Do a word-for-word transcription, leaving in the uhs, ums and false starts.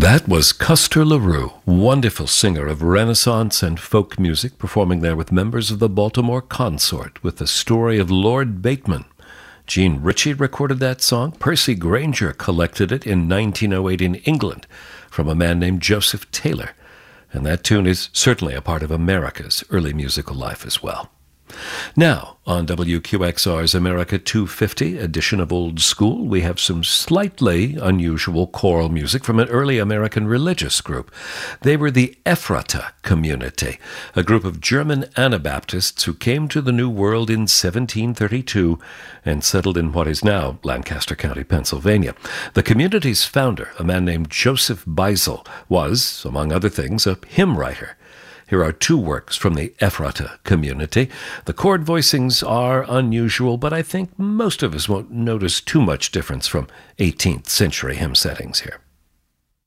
That was Custer LaRue, wonderful singer of Renaissance and folk music, performing there with members of the Baltimore Consort with the story of Lord Bateman. Gene Ritchie recorded that song. Percy Grainger collected it in nineteen oh eight in England from a man named Joseph Taylor. And that tune is certainly a part of America's early musical life as well. Now, on W Q X R's America two fifty edition of Old School, we have some slightly unusual choral music from an early American religious group. They were the Ephrata Community, a group of German Anabaptists who came to the New World in seventeen thirty-two and settled in what is now Lancaster County, Pennsylvania. The community's founder, a man named Joseph Beisel, was, among other things, a hymn writer. Here are two works from the Ephrata Community. The chord voicings are unusual, but I think most of us won't notice too much difference from eighteenth century hymn settings here.